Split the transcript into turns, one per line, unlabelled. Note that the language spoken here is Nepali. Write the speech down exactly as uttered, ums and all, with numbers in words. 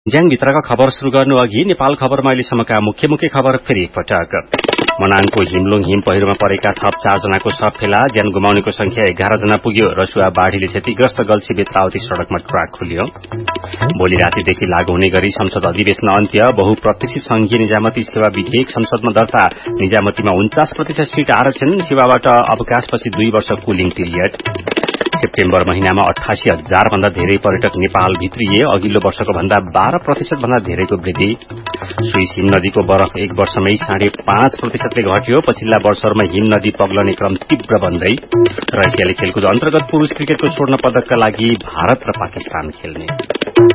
ज्याङभित्रका खबर शुरू गर्नु अघि नेपाल खबरमा अहिलेसम्मका मुख्य मुख्य खबर फेरि एकपटक। मनाङको हिमलुङ हिम पहिरोमा परेका थप चारजनाको शव फेला, ज्यान गुमाउनेको संख्या एघार जना पुग्यो। रसुवा बाढ़ीले क्षतिग्रस्त गल्छी बेत्रावती सड़कमा ट्र्याक खुल्यो। भोलि रातिदेखि लागू हुने गरी संसद अधिवेशन अन्त्य, बहुप्रतिष्ठित संघीय निजामती सेवा विधेयक संसदमा दर्ता। निजामतीमा उन्चास प्रतिशत सीट आरक्षण, सेवाबाट अवकाशपछि दुई वर्ष कुलिङ पिरियड। सेप्टेम्बर महिनामा अठासी हजार भन्दा धेरै पर्यटक नेपाल भित्रिए, अघिल्लो वर्षको भन्दा बाह्र प्रतिशत भन्दा धेरैको वृद्धि। स्विस हिम नदीको बरफ एक वर्षमै साढे पाँच प्रतिशतले घट्यो। पछिल्ला वर्षहरूमा हिम नदी पग्लने क्रम तीव्र बन्दै। र एसियाली खेलकुद अन्तर्गत पुरूष क्रिकेटको स्वर्ण पदकका लागि भारत र पाकिस्तान खेल्ने।